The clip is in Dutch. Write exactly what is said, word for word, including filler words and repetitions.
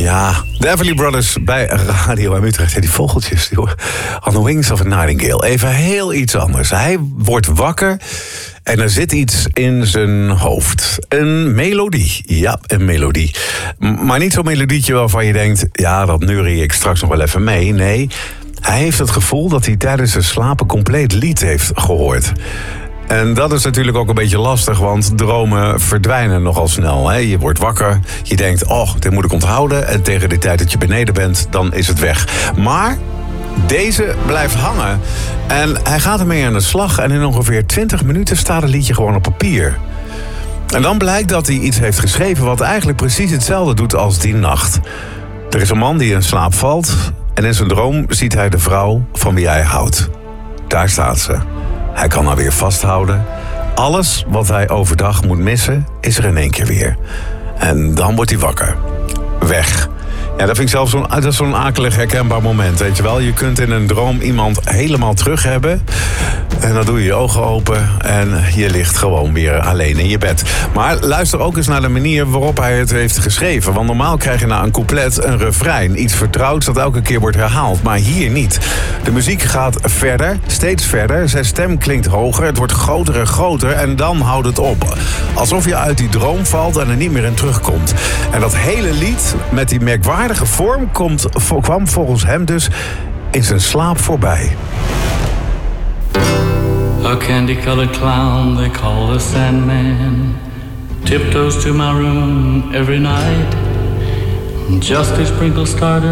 Ja, de Everly Brothers bij Radio M Utrecht. Die vogeltjes, die hoor, on the wings of a nightingale. Even heel iets anders. Hij wordt wakker en er zit iets in zijn hoofd. Een melodie. Ja, een melodie. Maar niet zo'n melodietje waarvan je denkt... ja, dat neurie ik straks nog wel even mee. Nee, hij heeft het gevoel dat hij tijdens zijn slaap een compleet lied heeft gehoord. En dat is natuurlijk ook een beetje lastig, want dromen verdwijnen nogal snel. Hè? Je wordt wakker, je denkt, oh, dit moet ik onthouden. En tegen de tijd dat je beneden bent, dan is het weg. Maar deze blijft hangen. En hij gaat ermee aan de slag. En in ongeveer twintig minuten staat het liedje gewoon op papier. En dan blijkt dat hij iets heeft geschreven wat eigenlijk precies hetzelfde doet als die nacht. Er is een man die in slaap valt. En in zijn droom ziet hij de vrouw van wie hij houdt. Daar staat ze. Hij kan haar weer vasthouden. Alles wat hij overdag moet missen, is er in één keer weer. En dan wordt hij wakker. Weg. Ja, dat vind ik zelf zo'n, dat is zo'n akelig herkenbaar moment, weet je wel. Je kunt in een droom iemand helemaal terug hebben. En dan doe je je ogen open en je ligt gewoon weer alleen in je bed. Maar luister ook eens naar de manier waarop hij het heeft geschreven. Want normaal krijg je na een couplet een refrein. Iets vertrouwds dat elke keer wordt herhaald. Maar hier niet. De muziek gaat verder, steeds verder. Zijn stem klinkt hoger, het wordt groter en groter. En dan houdt het op. Alsof je uit die droom valt en er niet meer in terugkomt. En dat hele lied met die merkwaardige vorm komt, kwam volgens hem dus in zijn slaap voorbij. A candy-colored clown they call the Sandman tiptoes to my room every night just to sprinkle stardust